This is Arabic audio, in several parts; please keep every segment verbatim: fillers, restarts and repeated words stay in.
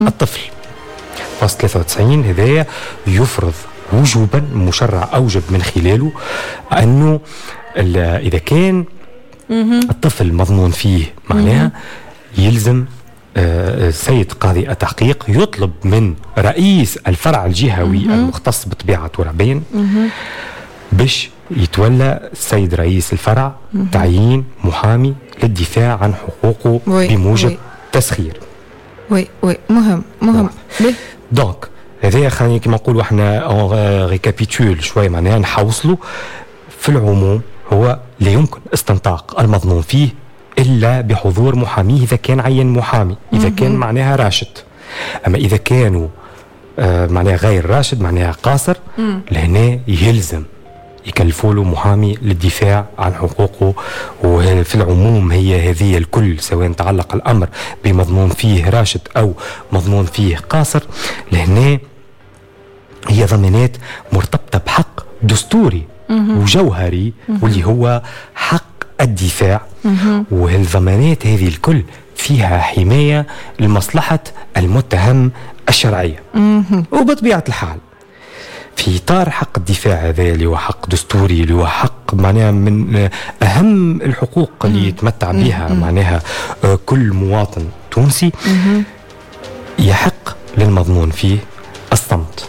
الطفل. فصل ثلاثة وتسعين هذايا يفرض وجوبا مشرع أوجب من خلاله أنه إذا كان الطفل مظنون فيه معناها يلزم السيد قاضي التحقيق يطلب من رئيس الفرع الجهوي المختص بطبيعة وربين باش يتولى السيد رئيس الفرع تعيين محامي للدفاع عن حقوقه بموجب تسخير. وي وي مهم مهم. دونك هذا خلينا كما نقولوا احنا ريكابيتول شوي معناها نحوصلوا. في العموم هو لا يمكن استنطاق المظنون فيه إلا بحضور محاميه إذا كان عين محامي، إذا كان معناها راشد. أما إذا كانوا آه معناها غير راشد معناها قاصر لهنا يلزم يكلفوا له محامي للدفاع عن حقوقه. وفي العموم هي هذه الكل سواء تعلق الأمر بمظنون فيه راشد أو مظنون فيه قاصر لهنا هي ضمانات مرتبطة بحق دستوري وجوهري واللي هو حق الدفاع. والضمانات هذه الكل فيها حماية لمصلحة المتهم الشرعية. وبطبيعة الحال في إطار حق الدفاع هذا اللي هو حق دستوري اللي هو حق معناها من أهم الحقوق اللي يتمتع بها معناها كل مواطن تونسي يحق للمظنون فيه الصمت.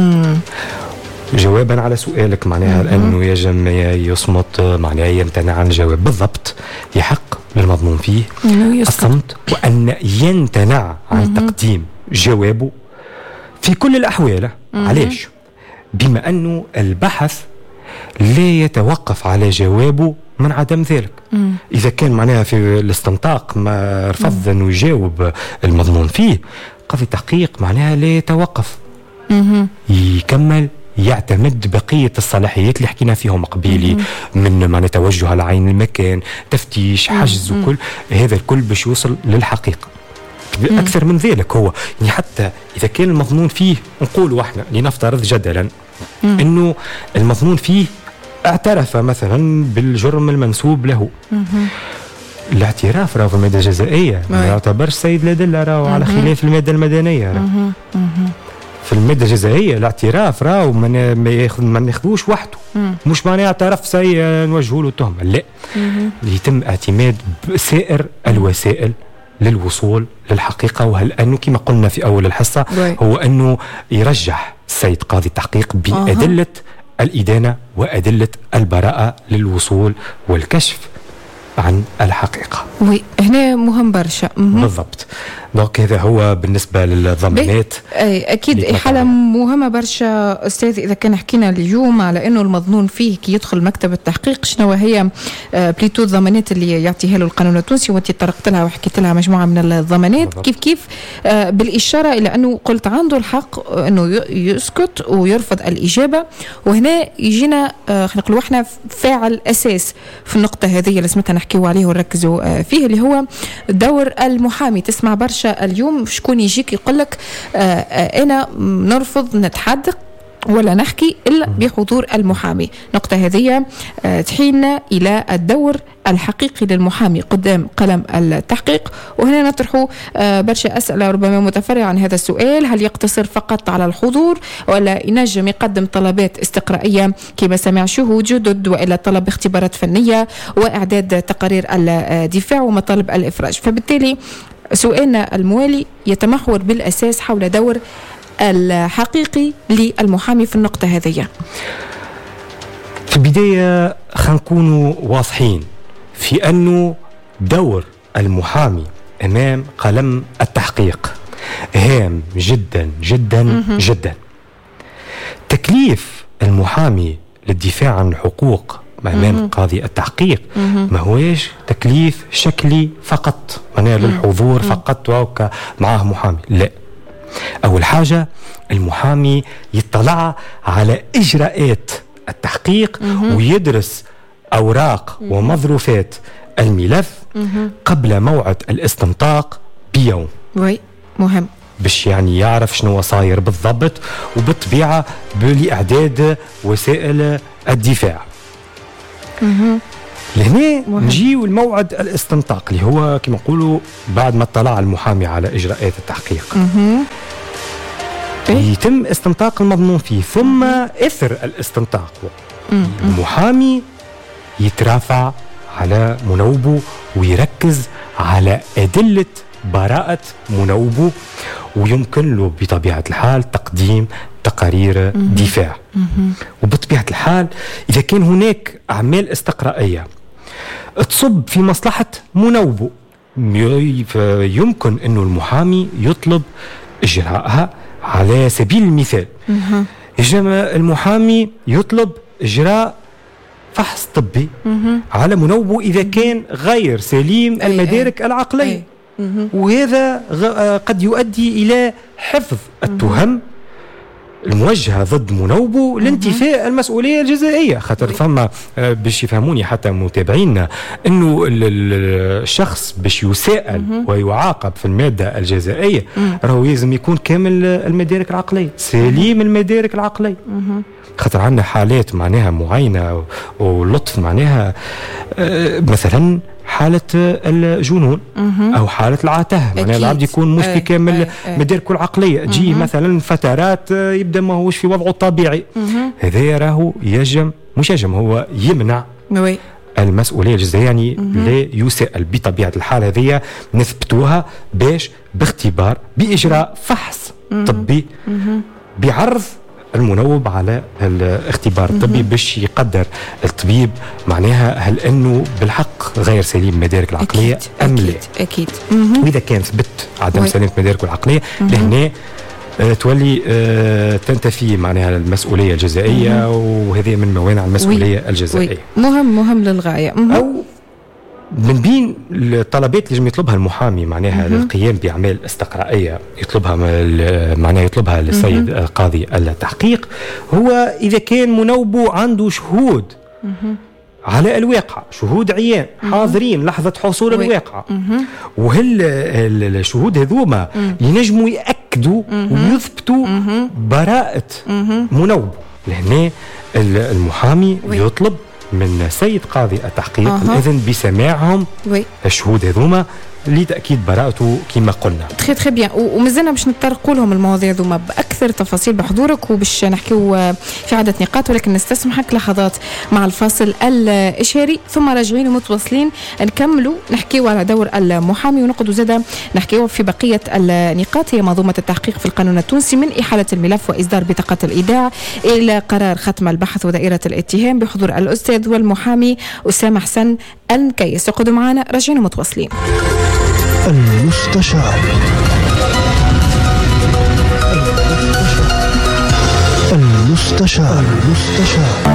جوابا على سؤالك معناها لأنه يجب يصمت معناها يمتنع عن الجواب بالضبط. يحق للمظنون فيه الصمت وأن يمتنع عن تقديم جوابه في كل الأحوال. علاش؟ بما أنه البحث لا يتوقف على جوابه من عدم ذلك. مم. إذا كان معناها في الاستنطاق ما رفض أنه يجاوب المظنون فيه قاضي التحقيق معناها لا يتوقف. مم. يكمل يعتمد بقية الصلاحيات اللي حكينا فيهم قبيلي من معنى توجه على عين المكان تفتيش حجز وكل هذا الكل باش يوصل للحقيقة. مم. أكثر من ذلك هو يعني حتى إذا كان المظنون فيه نقولوا احنا لنفترض جدلا مم. إنه المظنون فيه اعترف مثلا بالجرم المنسوب له. مم. الاعتراف راه في المادة الجزائية ما يعتبرش سيد الأدلة راه على خلاف المادة المدنية. مم. مم. في المادة الجزائية الاعتراف راه ما ناخذوش وحده. مم. مش معناه اعترف سي نوجهوا له تهمة لا. مم. يتم اعتماد سائر الوسائل للوصول للحقيقة. وهل أنه كما قلنا في أول الحصة هو أنه يرجح السيد قاضي التحقيق بأدلة أه. الإدانة وأدلة البراءة للوصول والكشف عن الحقيقة. وي هنا مهم برشا. بالضبط. دونك هذا هو بالنسبة للضمانات. أكيد حالة مهمة برشا أستاذ. إذا كان حكينا اليوم على أنه المظنون فيه كي يدخل مكتب التحقيق شنو هي بليتو الضمانات اللي يعطيها له القانون التونسي وانت طرقت لها وحكيت لها مجموعة من الضمانات. بالضبط. كيف كيف بالإشارة إلى أنه قلت عنده الحق أنه يسكت ويرفض الإجابة. وهنا يجينا خلينا نقول احنا فاعل أساس في النقطة هذه اللي سمعتها نحكيوا عليه ونركزوا فيه اللي هو دور المحامي. تسمع برشا اليوم شكون يجيك يقول لك أنا نرفض نتحدث ولا نحكي إلا بحضور المحامي. نقطة هذه تحيلنا إلى الدور الحقيقي للمحامي قدام قلم التحقيق. وهنا نطرح برشا أسئلة ربما متفرعة عن هذا السؤال. هل يقتصر فقط على الحضور ولا ينجم يقدم طلبات استقرائية كما سمع شهود جدد وإلا طلب اختبارات فنية وإعداد تقارير الدفاع ومطالب الإفراج؟ فبالتالي سؤالنا الموالي يتمحور بالأساس حول دور الحقيقي للمحامي في النقطة هذه. في البداية خلينا نكونوا واضحين في أنه دور المحامي أمام قلم التحقيق هام جدا جدا م-م. جدا. تكليف المحامي للدفاع عن الحقوق أمام قاضي التحقيق م-م. ما هوش تكليف شكلي فقط معناه للحضور م-م. فقط وكا معاه محامي لا. أول حاجة المحامي يطلع على إجراءات التحقيق م-م. ويدرس أوراق م-م. ومظروفات الملف م-م. قبل موعد الاستنطاق بيوم. وي مهم باش يعني يعرف شنو صاير بالضبط وبالطبيعة بالإعداد وسائل الدفاع. م-م. لهنا نجيو الموعد الاستنطاق اللي هو كما نقولوا بعد ما اطلع المحامي على إجراءات التحقيق يتم استنطاق المظنون فيه، ثم إثر الاستنطاق المحامي يترافع على منوبه ويركز على أدلة براءة منوبه، ويمكن له بطبيعة الحال تقديم تقارير دفاع. وبطبيعة الحال إذا كان هناك أعمال استقرائية تصب في مصلحة منوبه يمكن أنه المحامي يطلب إجراءها. على سبيل المثال المحامي يطلب إجراء فحص طبي على منوبه إذا كان غير سليم المدارك العقلية، وهذا قد يؤدي إلى حفظ التهم الموجهة ضد منوبه لانتفاء المسؤولية الجزائية. خاطر فما باش يفهموني حتى متابعينا أنه الشخص باش يسائل ويعاقب في المادة الجزائية راهو لازم يكون كامل المدارك العقلية، سليم المدارك العقلية. خاطر عندنا حالات معناها معينة ولطف معناها مثلا حالة الجنون أو حالة العته، معناها العبد يكون مش في كامل مداركه العقلية، تجي مثلا فترات يبدأ ما هوش في وضعه الطبيعي. هذا راهو يجم مش يجم هو يمنع وي. المسؤولية الجزائية، يعني لا يسأل بطبيعة الحال. هذه نثبتوها باش باختبار بإجراء فحص طبي بعرض المنوب على الاختبار الطبي باش يقدر الطبيب معناها هل انه بالحق غير سليم مدارك العقليه ام لا. اكيد. واذا كان ثبت عدم سلامه مدارك العقليه لهنا آه تولي آه تنتفي معناها المسؤوليه الجزائيه، وهذه من موانع المسؤوليه وي. الجزائيه وي. مهم مهم للغايه. مهم. او من بين الطلبات اللي يطلبها المحامي معناها للقيام بأعمال استقرائية يطلبها معناها يطلبها السيد قاضي التحقيق، هو إذا كان منوبه عنده شهود على الواقع، شهود عيان حاضرين لحظة حصول الواقع، وهل الشهود هذوما ينجموا يأكدوا ويثبتوا براءة منوبه. لهنا المحامي يطلب من سيد قاضي التحقيق أه. الإذن بسماعهم وي. الشهود هذوما لتأكيد براءته كما قلنا. تخي تخي بيان. ومازلنا باش نتطرقوا لهم المواضيع ذوما بأكثر تفاصيل بحضورك وباش نحكيو في عدة نقاط، ولكن نستسمحك لحظات مع الفاصل الإشاري ثم راجعين ومتواصلين نكملوا نحكيو على دور المحامي ونقعدوا زادا نحكيو في بقية النقاط هي منظومة التحقيق في القانون التونسي من إحالة الملف وإصدار بطاقة الإيداع إلى قرار ختم البحث ودائرة الاتهام بحضور الأستاذ والمحامي أسامة حسن النكيس. اقعدوا معنا راجعين ومتواصلين. المستشار المستشار المستشار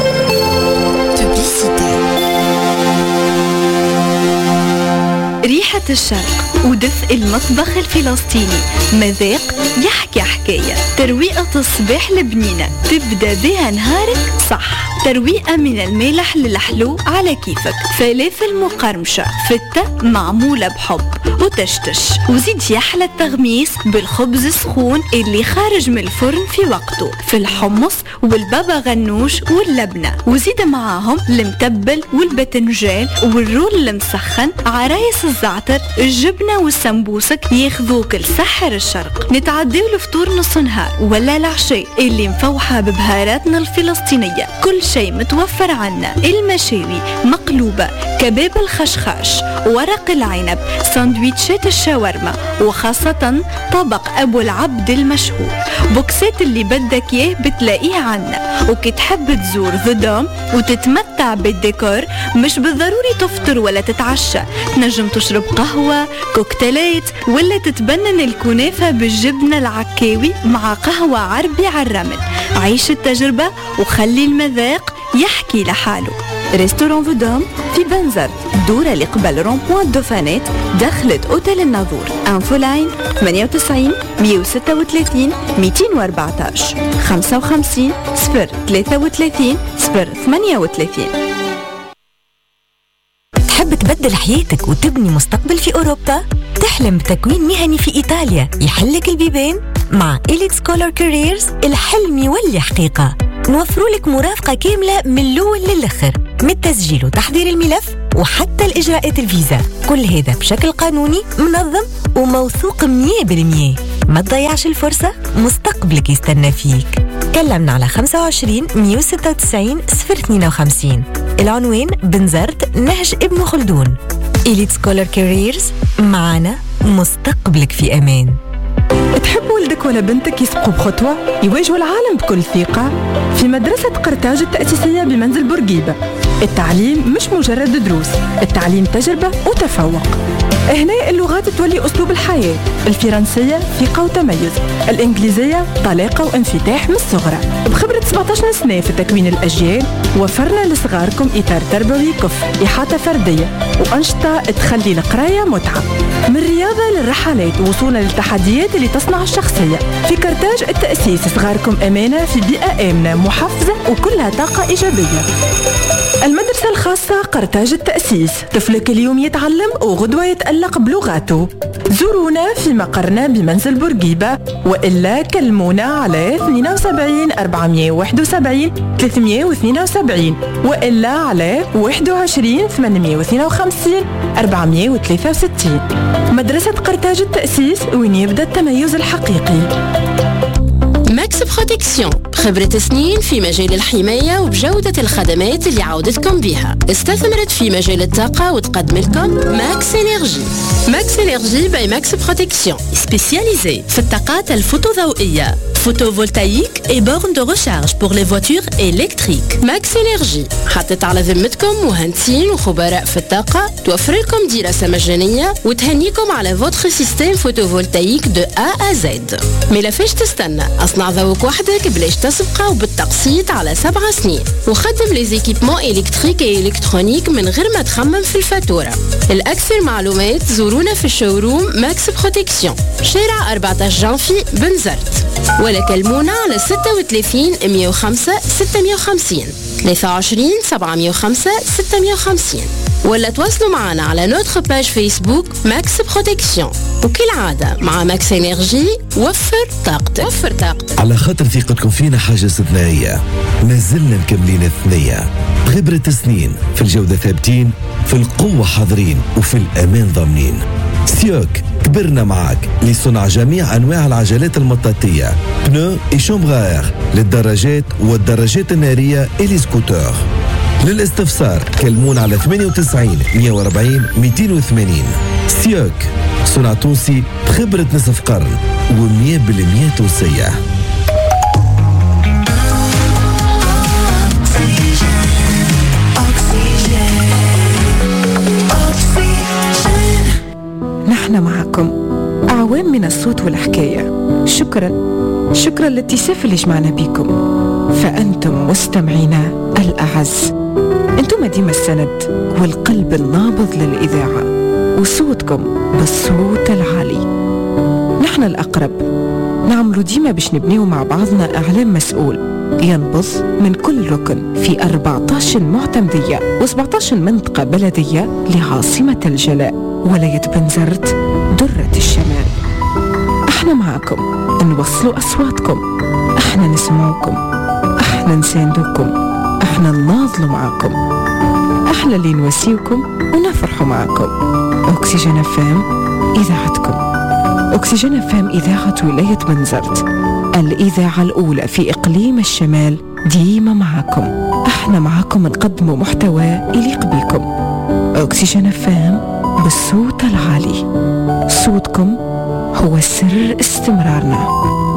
ريحة الشرق ودفء المطبخ الفلسطيني، مذاق يحكي حكاية، ترويقة الصباح البنينة تبدأ بها نهارك صح، ترويقة من المالح للحلو على كيفك، فلافل مقرمشة فتة معمولة بحب وتشتش، وزيد يحلى التغميس بالخبز السخون اللي خارج من الفرن في وقته، في الحمص والبابا غنوش واللبنة، وزيد معاهم المتبل والباذنجان والرول المسخن، عرايس الزعتر، الجبنة والسمبوسك ياخذوك لسحر الشرق. نتعديو الفطور نص نهار ولا العشاء اللي مفوحة ببهاراتنا الفلسطينية، كل شيء متوفر عنا، المشاوي مقلوبة، كباب الخشخاش، ورق العنب، ساندويتشات الشاورما، وخاصة طبق أبو العبد المشهور. بوكسات اللي بدك يه بتلاقيه عنا، وكي تحب تزور ذا دوم وتتمتع بالديكور مش بالضروري تفطر ولا تتعشى، تنجم تشرب قهوة، كوكتيلات، ولا تتبنن الكنافة بالجبنة العكاوي مع قهوة عربي على الرمل. عيش التجربة وخلي المذاق يحكي لحاله. ريستوران فودوم في بنزرت، دورة اللي قبل رون-بوان دوفانات، دخلت أوتيل الناظور. انفو لاين ثمانية وتسعين مية وستة وثلاثين مئتين وأربعة عشر خمسة وخمسين صفر ثلاثة وثلاثين صفر ثمانية وثلاثين. تحب تبدل حياتك وتبني مستقبل في أوروبا؟ تحلم بتكوين مهني في إيطاليا يحلك البيبان؟ مع إليت سكولر كاريرز الحلم يولي حقيقة. نوفروا لك مرافقة كاملة من الأول للآخر، من التسجيل وتحضير الملف وحتى الإجراءات الفيزا. كل هذا بشكل قانوني منظم وموثوق مية بالمية. ما تضيعش الفرصة، مستقبلك يستنى فيك. كلمنا على خمسة وعشرين مية وستة وتسعين صفر اثنين وخمسين. العنوان بنزرت نهج ابن خلدون. إليت سكولر كاريرز، معنا مستقبلك في أمان. تحب ولدك ولا بنتك يسبقوا بخطوة يواجهوا العالم بكل ثقة؟ في مدرسة قرطاج التأسيسية بمنزل بورقيبة التعليم مش مجرد دروس، التعليم تجربة وتفوق. هنا اللغات تولي أسلوب الحياة، الفرنسية ثقة وتميز، الإنجليزية طلاقة وانفتاح من الصغرى. بخبرة سبعة عشر سنة في تكوين الأجيال وفرنا لصغاركم إطار تربوي كفء، إحاطة فردية وأنشطة تخلي القراية متعة. من الرياضة للرحلات وصولا للتحديات اللي تصنع الشخصية. في قرطاج التأسيس صغاركم أمانة في بيئة آمنة محفزة وكلها طاقة إيجابية. المدرسة الخاصة قرطاج التأسيس، طفلك اليوم يتعلم وغدوة يتألق بلغاته. زورونا في مقرنا بمنزل بورقيبة وإلا كلمونا على اثنين وسبعين أربعمية وواحد وسبعين ثلاثمية واثنين وسبعين وإلا على واحد وعشرين ثمانمية واثنين وخمسين أربعمية وثلاثة وستين. مدرسة قرطاج التأسيس، وين يبدأ التميز الحقيقي. ماكس بروتكسيون، خبرة سنين في مجال الحماية وبجودة الخدمات اللي عودتكم بها. استثمرت في مجال الطاقة وتقدم لكم ماكس انرجي. ماكس انرجي باي ماكس بروتكسيون، سبيسياليزي في الطاقات الفوتوضوئية، photovoltaïque et bornes de recharge pour les voitures électriques. ماكس انرجي حطت على ذمتكم مهندسين وخبراء في الطاقة، توفر لكم دراسة مجانية وتهنيكم على فوتر سيستم فوتوفولتايك دو A à Z. مي فيش تستنى، اصنع ذوق وحدك بلاش تسبقه وبالتقسيط على سبع سنين، وخدم لي زيكيبمون الكتريك اي الكترونيك من غير ما تخمم في الفاتورة. الأكثر معلومات زورونا في الشوروم ماكس بروتكسيون، شارع أربعة عشر جانفي بنزرت، ولا كلمونا على ستة وثلاثين مية وخمسة ستمية وخمسين ثلاثة وعشرين سبعمية وخمسة ستمية وخمسين، ولا تواصلوا معنا على نوتر باج فيسبوك ماكس بروتكسيون. وكالعادة مع ماكس انرجي وفر طاقتك. وفر طاقتك على خاطر ثقتكم فينا حاجة استثنائية. ما زلنا مكملين الثنية، خبرة سنين في الجودة ثابتين، في القوة حاضرين وفي الأمان ضامنين. سيوك كبرنا معك لصنع جميع أنواع العجلات المطاطية، بنو إي شومبغار للدراجات والدراجات النارية إلي سكوتر. للاستفسار كلمون على ثمانية وتسعين مية وأربعين مئتين وثمانين. سيوك، صنع تونسي بخبرة نصف قرن ومية بالمية تونسية. نحن معكم أعوام من الصوت والحكاية. شكرا شكرا للاتصاف اللي جمعنا بيكم، فأنتم مستمعينا الأعز. أنتم ديما السند والقلب النابض للإذاعة، وصوتكم بالصوت العالي. نحن الأقرب، نعملوا ديما باش نبنيو مع بعضنا إعلام مسؤول ينبض من كل ركن في أربعة عشر معتمدية وسبعة عشر منطقة بلدية لعاصمة الجلاء ولاية بنزرت درة الشمال. احنا معكم، نوصلوا أصواتكم، احنا نسمعكم، احنا نساندوكم، احنا نناضلوا معكم، احنا اللي نواسيوكم ونفرحوا معكم. أكسجين فام إذاعتكم. أكسجين فام إذاعة ولاية بنزرت، الإذاعة الأولى في إقليم الشمال، ديما معكم. احنا معكم نقدموا محتوى يليق بكم. أكسجين فام بالصوت العالي، صوتكم هو سر استمرارنا.